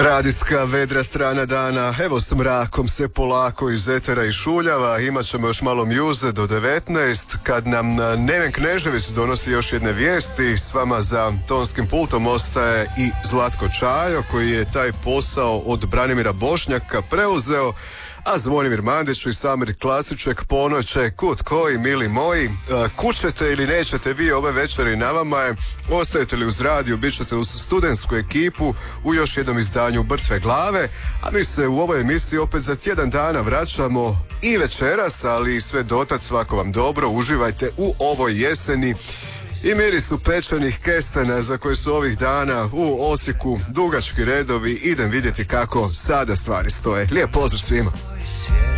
Radijska vedra strana dana, evo s mrakom se polako iz etera išuljava, imat ćemo još malo mjuze do 19, kad nam Neven Knežević donosi još jedne vijesti. S vama za tonskim pultom ostaje i Zlatko Čajo, koji je taj posao od Branimira Bošnjaka preuzeo, a Zvonimir Mandić i Samir Klasiček ponoće kud koji, mili moji. Kućete ili nećete vi ove večeri, na vama je. Ostajete li uz radio, bit ćete uz studentsku ekipu u još jednom izdanju Mrtve glave, a mi se u ovoj emisiji opet za tjedan dana vraćamo i večeras, ali i sve dotad. Svako vam dobro, uživajte u ovoj jeseni i mirisu pečenih kestena za koje su ovih dana u Osijeku dugački redovi. Idem vidjeti kako sada stvari stoje. Lijep pozdrav svima.